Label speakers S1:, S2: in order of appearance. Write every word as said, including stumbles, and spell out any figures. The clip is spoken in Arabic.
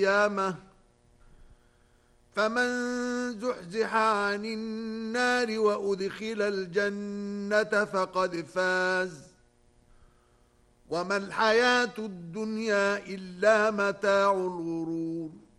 S1: القيامة فمن زحزح عن النار وأدخل الجنة فقد فاز وما الحياة الدنيا إلا متاع الغرور.